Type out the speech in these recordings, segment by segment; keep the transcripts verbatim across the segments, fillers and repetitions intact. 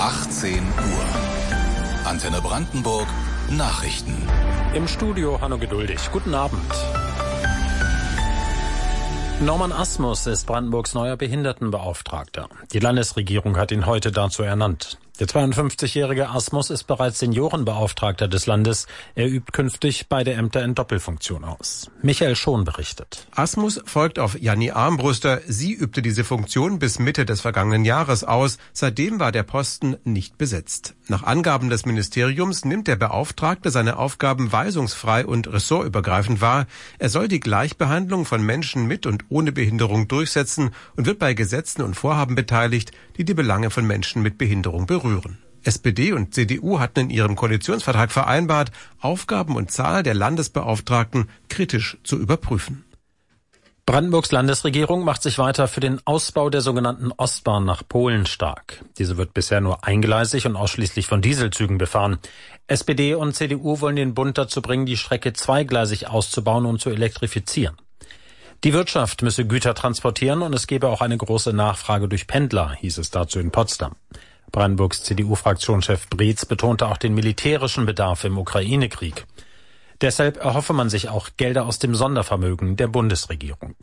achtzehn Uhr. Antenne Brandenburg, Nachrichten. Im Studio Hanno Geduldig. Guten Abend. Norman Asmus ist Brandenburgs neuer Behindertenbeauftragter. Die Landesregierung hat ihn heute dazu ernannt. Der zweiundfünfzigjährige Asmus ist bereits Seniorenbeauftragter des Landes. Er übt künftig beide Ämter in Doppelfunktion aus. Michael Schon berichtet. Asmus folgt auf Janni Armbruster. Sie übte diese Funktion bis Mitte des vergangenen Jahres aus. Seitdem war der Posten nicht besetzt. Nach Angaben des Ministeriums nimmt der Beauftragte seine Aufgaben weisungsfrei und ressortübergreifend wahr. Er soll die Gleichbehandlung von Menschen mit und ohne Behinderung durchsetzen und wird bei Gesetzen und Vorhaben beteiligt, die die Belange von Menschen mit Behinderung berühren. S P D und C D U hatten in ihrem Koalitionsvertrag vereinbart, Aufgaben und Zahl der Landesbeauftragten kritisch zu überprüfen. Brandenburgs Landesregierung macht sich weiter für den Ausbau der sogenannten Ostbahn nach Polen stark. Diese wird bisher nur eingleisig und ausschließlich von Dieselzügen befahren. S P D und C D U wollen den Bund dazu bringen, die Strecke zweigleisig auszubauen und zu elektrifizieren. Die Wirtschaft müsse Güter transportieren und es gebe auch eine große Nachfrage durch Pendler, hieß es dazu in Potsdam. Brandenburgs C D U-Fraktionschef Breetz betonte auch den militärischen Bedarf im Ukraine-Krieg. Deshalb erhoffe man sich auch Gelder aus dem Sondervermögen der Bundesregierung.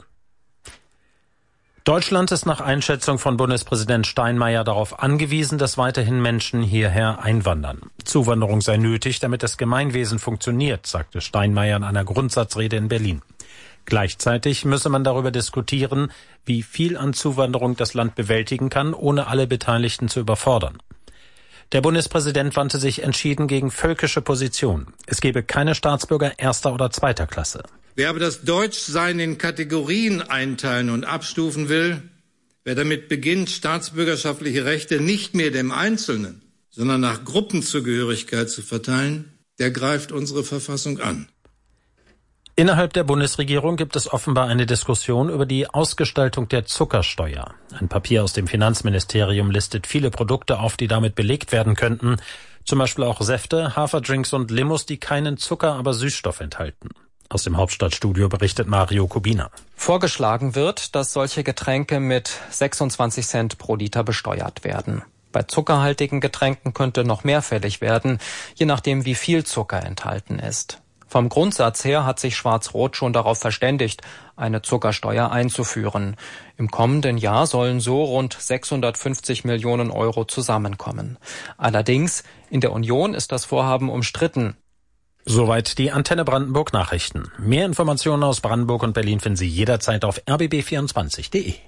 Deutschland ist nach Einschätzung von Bundespräsident Steinmeier darauf angewiesen, dass weiterhin Menschen hierher einwandern. Zuwanderung sei nötig, damit das Gemeinwesen funktioniert, sagte Steinmeier in einer Grundsatzrede in Berlin. Gleichzeitig müsse man darüber diskutieren, wie viel an Zuwanderung das Land bewältigen kann, ohne alle Beteiligten zu überfordern. Der Bundespräsident wandte sich entschieden gegen völkische Positionen. Es gebe keine Staatsbürger erster oder zweiter Klasse. Wer aber das Deutschsein in Kategorien einteilen und abstufen will, wer damit beginnt, staatsbürgerschaftliche Rechte nicht mehr dem Einzelnen, sondern nach Gruppenzugehörigkeit zu verteilen, der greift unsere Verfassung an. Innerhalb der Bundesregierung gibt es offenbar eine Diskussion über die Ausgestaltung der Zuckersteuer. Ein Papier aus dem Finanzministerium listet viele Produkte auf, die damit belegt werden könnten. Zum Beispiel auch Säfte, Haferdrinks und Limos, die keinen Zucker, aber Süßstoff enthalten. Aus dem Hauptstadtstudio berichtet Mario Kubina. Vorgeschlagen wird, dass solche Getränke mit sechsundzwanzig Cent pro Liter besteuert werden. Bei zuckerhaltigen Getränken könnte noch mehr fällig werden, je nachdem wie viel Zucker enthalten ist. Vom Grundsatz her hat sich Schwarz-Rot schon darauf verständigt, eine Zuckersteuer einzuführen. Im kommenden Jahr sollen so rund sechshundertfünfzig Millionen Euro zusammenkommen. Allerdings, in der Union ist das Vorhaben umstritten. Soweit die Antenne Brandenburg Nachrichten. Mehr Informationen aus Brandenburg und Berlin finden Sie jederzeit auf r b b vierundzwanzig punkt d e.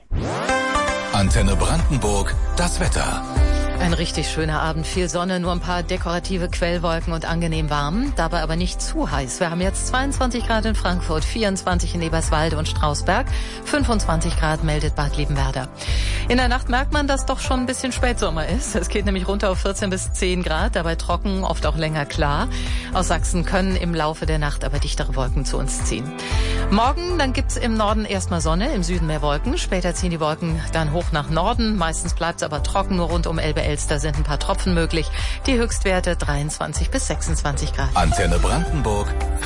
Antenne Brandenburg, das Wetter. Ein richtig schöner Abend, viel Sonne, nur ein paar dekorative Quellwolken und angenehm warm, dabei aber nicht zu heiß. Wir haben jetzt zweiundzwanzig Grad in Frankfurt, vierundzwanzig in Eberswalde und Strausberg, fünfundzwanzig Grad meldet Bad Liebenwerda. In der Nacht merkt man, dass doch schon ein bisschen Spätsommer ist. Es geht nämlich runter auf vierzehn bis zehn Grad, dabei trocken, oft auch länger klar. Aus Sachsen können im Laufe der Nacht aber dichtere Wolken zu uns ziehen. Morgen, dann gibt's im Norden erstmal Sonne, im Süden mehr Wolken. Später ziehen die Wolken dann hoch nach Norden. Meistens bleibt's aber trocken, nur rund um Elbe-Elster sind ein paar Tropfen möglich. Die Höchstwerte dreiundzwanzig bis sechsundzwanzig Grad. Antenne Brandenburg.